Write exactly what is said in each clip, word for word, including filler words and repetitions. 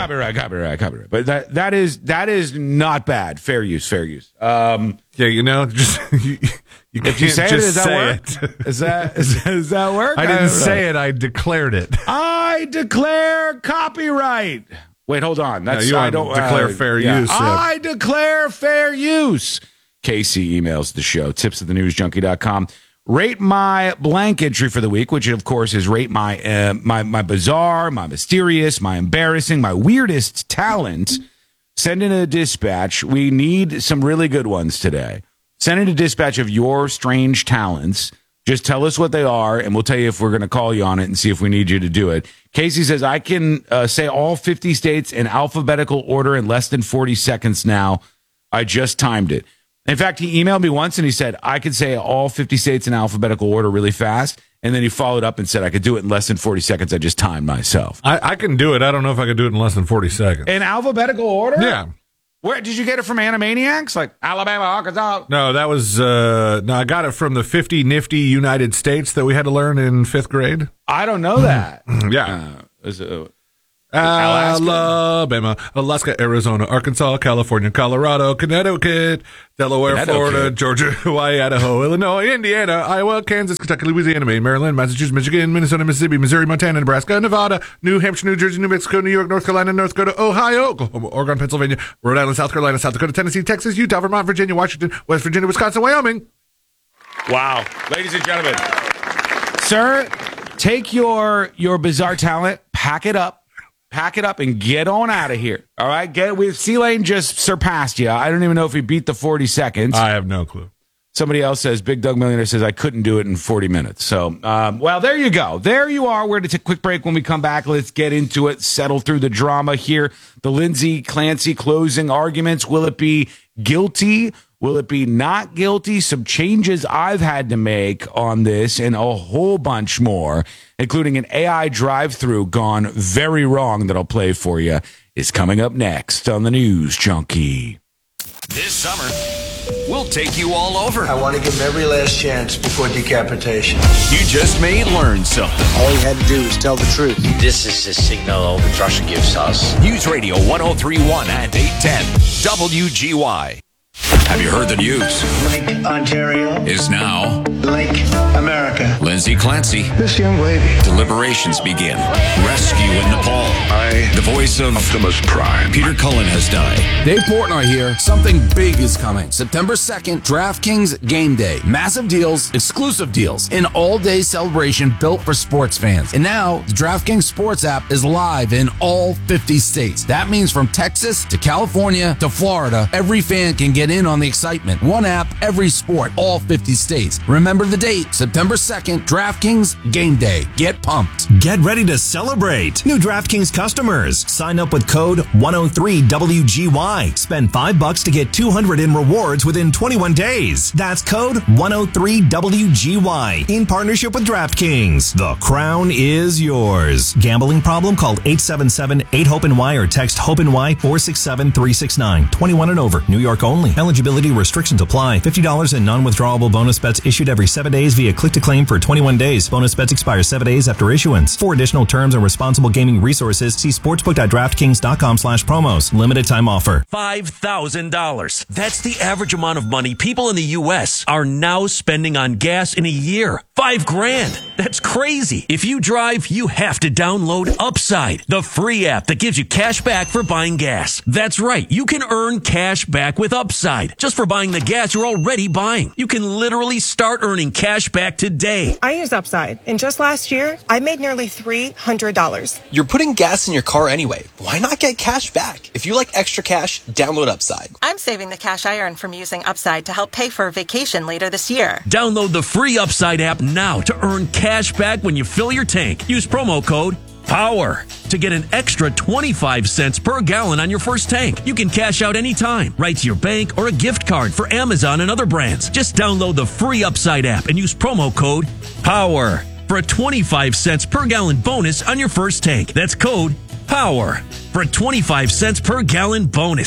copyright, copyright, copyright. But that that is that is not bad. Fair use, fair use. Um, yeah, you know, just you, you if you say it, does that say work? It. Is that is, does that work? I didn't I say it. I declared it. I declare copyright. Wait, hold on. That's no, you I don't declare uh, fair yeah. use. Yeah. I declare fair use. Casey emails the show, tips at the news junkie dot com. Rate my blank entry for the week, which of course is rate my uh, my my bizarre, my mysterious, my embarrassing, my weirdest talent. Send in a dispatch. We need some really good ones today. Send in a dispatch of your strange talents. Just tell us what they are, and we'll tell you if we're going to call you on it and see if we need you to do it. Casey says, I can uh, say all fifty states in alphabetical order in less than forty seconds now. I just timed it. In fact, he emailed me once and he said, I could say all fifty states in alphabetical order really fast. And then he followed up and said, I could do it in less than forty seconds. I just timed myself. I, I can do it. I don't know if I could do it in less than forty seconds. In alphabetical order? Yeah. Where did you get it from? Animaniacs? Like Alabama, Arkansas? No, that was, uh, no, I got it from the fifty nifty United States that we had to learn in fifth grade. I don't know that. Yeah. Uh, is it, Alaska. Alabama, Alaska, Arizona, Arkansas, California, Colorado, Connecticut, Delaware, Connecticut. Florida, Georgia, Hawaii, Idaho, Illinois, Indiana, Iowa, Kansas, Kentucky, Louisiana, Maine, Maryland, Massachusetts, Michigan, Minnesota, Mississippi, Missouri, Montana, Nebraska, Nevada, New Hampshire, New Jersey, New Mexico, New York, North Carolina, North Dakota, Ohio, Oklahoma, Oregon, Pennsylvania, Rhode Island, South Carolina, South Dakota, Tennessee, Texas, Utah, Vermont, Virginia, Washington, West Virginia, Wisconsin, Wyoming. Wow. Ladies and gentlemen. Sir, take your your bizarre talent, pack it up. Pack it up and get on out of here. All right? Get with C-Lane just surpassed you. I don't even know if he beat the forty seconds. I have no clue. Somebody else says, Big Doug Millionaire says, I couldn't do it in forty minutes. So, um, well, there you go. There you are. We're going to take a quick break. When we come back, let's get into it, settle through the drama here. The Lindsay Clancy closing arguments. Will it be guilty? Will it be not guilty? Some changes I've had to make on this and a whole bunch more, including an A I drive-through gone very wrong that I'll play for you, is coming up next on the News Junkie. This summer, we'll take you all over. I want to give him every last chance before decapitation. You just may learn something. All he had to do was tell the truth. This is the signal Russia gives us. News Radio one oh three point one and eight ten W G Y. Have you heard the news? Lake Ontario Is now Lake America. Lindsay Clancy. This young lady. Deliberations begin. Rescue in Nepal. I, the voice of Optimus Prime. Peter Cullen has died. Dave Portnoy here. Something big is coming. September second, DraftKings Game Day. Massive deals, exclusive deals, an all-day celebration built for sports fans. And now, the DraftKings Sports app is live in all fifty states. That means from Texas to California to Florida, every fan can get in on the excitement. One app, every sport, all fifty states. Remember the date, September second, DraftKings Game Day. Get pumped. Get ready to celebrate. New DraftKings customers. Sign up with code one oh three W G Y. Spend five bucks to get two hundred in rewards within twenty-one days. That's code one oh three W G Y. In partnership with DraftKings. The crown is yours. Gambling problem? Call eight seven seven, eight, hope N Y or text HOPE N Y four six seven, three six nine. twenty-one and over. New York only. Eligibility restrictions apply. fifty dollars in non-withdrawable bonus bets issued every seven days via click-to-claim for twenty-one days. Bonus bets expire seven days after issuance. For additional terms and responsible gaming resources, see sportsbook.draftkings.com slash promos. Limited time offer. five thousand dollars. That's the average amount of money people in the U S are now spending on gas in a year. Five grand. That's crazy. If you drive, you have to download Upside, the free app that gives you cash back for buying gas. That's right. You can earn cash back with Upside just for buying the gas you're already buying. You can literally start earning cash back today. I use Upside, and just last year, I made nearly three hundred dollars. You're putting gas in your car anyway. Why not get cash back? If you like extra cash, download Upside. I'm saving the cash I earn from using Upside to help pay for a vacation later this year. Download the free Upside app now to earn cash back when you fill your tank. Use promo code POWER to get an extra twenty-five cents per gallon on your first tank. You can cash out anytime, right to your bank or a gift card for Amazon and other brands. Just download the free Upside app and use promo code POWER for a twenty-five cents per gallon bonus on your first tank. That's code POWER for a twenty-five cents per gallon bonus.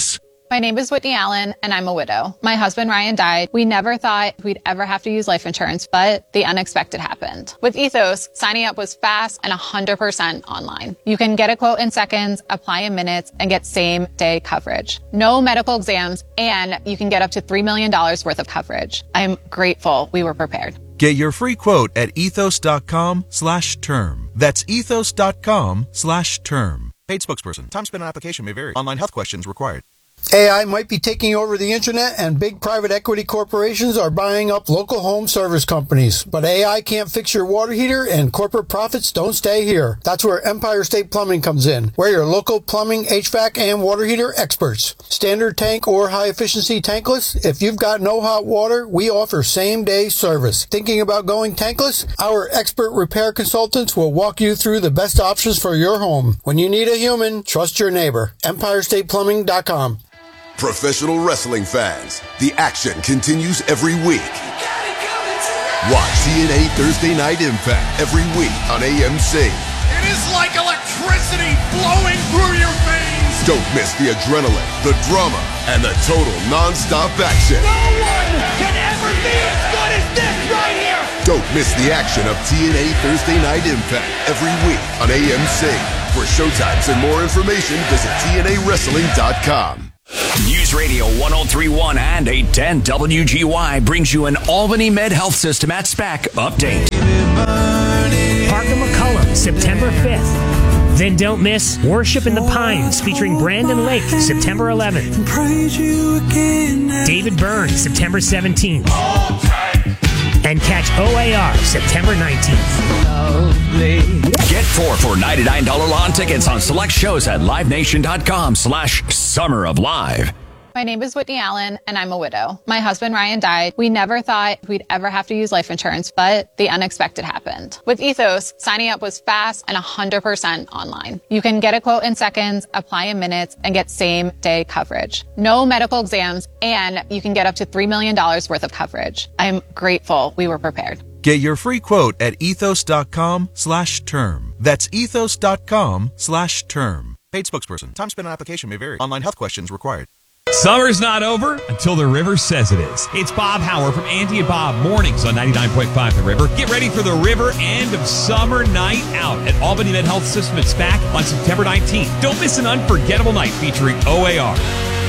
My name is Whitney Allen, and I'm a widow. My husband, Ryan, died. We never thought we'd ever have to use life insurance, but the unexpected happened. With Ethos, signing up was fast and one hundred percent online. You can get a quote in seconds, apply in minutes, and get same-day coverage. No medical exams, and you can get up to three million dollars worth of coverage. I'm grateful we were prepared. Get your free quote at ethos.com slash term. That's ethos.com slash term. Paid spokesperson. Time spent on application may vary. Online health questions required. A I might be taking over the internet, and big private equity corporations are buying up local home service companies. But A I can't fix your water heater, and corporate profits don't stay here. That's where Empire State Plumbing comes in. We're your local plumbing, H V A C, and water heater experts. Standard tank or high-efficiency tankless? If you've got no hot water, we offer same-day service. Thinking about going tankless? Our expert repair consultants will walk you through the best options for your home. When you need a human, trust your neighbor. empire state plumbing dot com. Professional wrestling fans, the action continues every week. Watch T N A Thursday Night Impact every week on A M C. It is like electricity flowing through your veins. Don't miss the adrenaline, the drama, and the total non-stop action. No one can ever be as good as this right here. Don't miss the action of T N A Thursday Night Impact every week on A M C. For showtimes and more information, visit T N A wrestling dot com. News Radio one oh three point one and eight ten W G Y brings you an Albany Med Health System at SPAC update. Parker McCullum, September fifth. Then don't miss Worship in the Pines featuring Brandon Lake, September eleventh. David Byrne, September seventeenth. And catch O A R September nineteenth. Get four for ninety-nine dollars lawn tickets on select shows at live nation dot com slash summer of live. My name is Whitney Allen, and I'm a widow. My husband, Ryan, died. We never thought we'd ever have to use life insurance, but the unexpected happened. With Ethos, signing up was fast and one hundred percent online. You can get a quote in seconds, apply in minutes, and get same-day coverage. No medical exams, and you can get up to three million dollars worth of coverage. I'm grateful we were prepared. Get your free quote at ethos.com slash term. That's ethos.com slash term. Paid spokesperson. Time spent on application may vary. Online health questions required. Summer's not over until the River says it is. It's Bob Howard from Andy and Bob Mornings on ninety-nine point five The River. Get ready for the River End of Summer Night Out at Albany Med Health System at SPAC on September nineteenth. Don't miss an unforgettable night featuring O A R.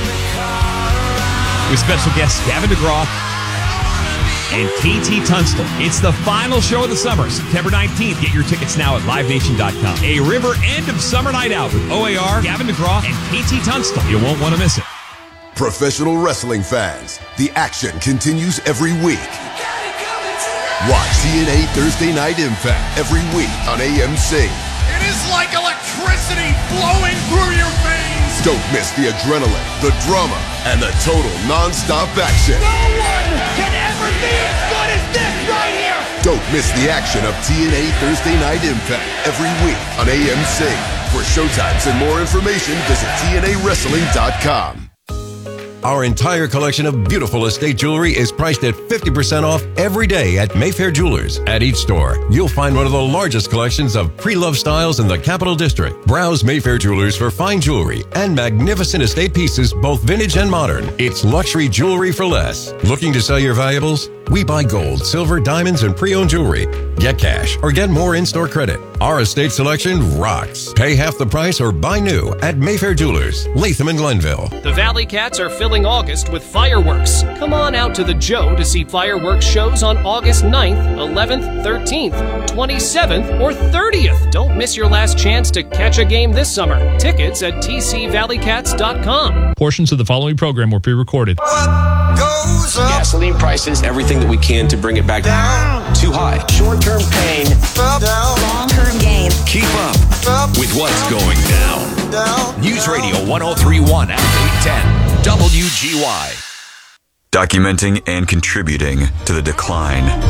With special guests Gavin DeGraw and K T Tunstall. It's the final show of the summer, September nineteenth. Get your tickets now at live nation dot com. A River End of Summer Night Out with O A R, Gavin DeGraw, and K T Tunstall. You won't want to miss it. Professional wrestling fans, the action continues every week. Watch T N A Thursday Night Impact every week on A M C. It is like electricity flowing through your veins. Don't miss the adrenaline, the drama, and the total non-stop action. No one can ever be as good as this right here. Don't miss the action of T N A Thursday Night Impact every week on A M C. For showtimes and more information, visit T N A wrestling dot com. Our entire collection of beautiful estate jewelry is priced at fifty percent off every day at Mayfair Jewelers. At each store, you'll find one of the largest collections of pre-loved styles in the Capital District. Browse Mayfair Jewelers for fine jewelry and magnificent estate pieces, both vintage and modern. It's luxury jewelry for less. Looking to sell your valuables? We buy gold, silver, diamonds, and pre-owned jewelry. Get cash or get more in-store credit. Our estate selection rocks. Pay half the price or buy new at Mayfair Jewelers, Latham and Glenville. The Valley Cats are filling August with fireworks. Come on out to the Joe to see fireworks shows on August ninth, eleventh, thirteenth, twenty-seventh, or thirtieth. Don't miss your last chance to catch a game this summer. Tickets at t c valley cats dot com. Portions of the following program were pre-recorded. Gasoline prices, everything that we can to bring it back down. Too high. Short-term pain. Long-term gain. Keep up with what's going down. News Radio one oh three point one and eight ten W G Y. Documenting and contributing to the decline